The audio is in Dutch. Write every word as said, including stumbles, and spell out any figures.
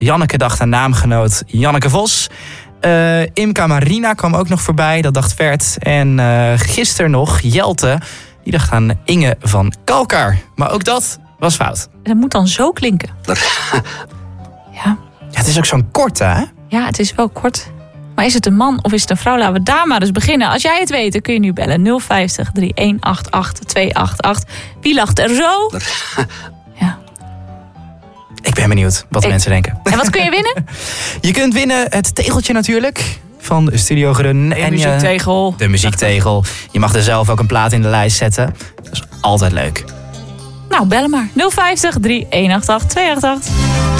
Janneke dacht aan naamgenoot Janneke Vos. Uh, Imka Marina kwam ook nog voorbij, dat dacht Vert. En uh, gisteren nog Jelte, die dacht aan Inge van Kalkar. Maar ook dat was fout. Dat moet dan zo klinken. Ja. Ja, het is ook zo'n korte, hè? Ja, het is wel kort. Maar is het een man of is het een vrouw? Laten we daar maar eens beginnen. Als jij het weet, dan kun je nu bellen. nul vijftig, drie een acht acht, twee acht acht. Wie lacht er zo? Ja. Ik ben benieuwd wat de Ik... mensen denken. En wat kun je winnen? Je kunt winnen het tegeltje natuurlijk. Van Studio Grun. De en muziektegel. Je, de muziektegel. Je mag er zelf ook een plaat in de lijst zetten. Dat is altijd leuk. Nou, bellen maar. nul vijftig, drie een acht acht, twee acht acht.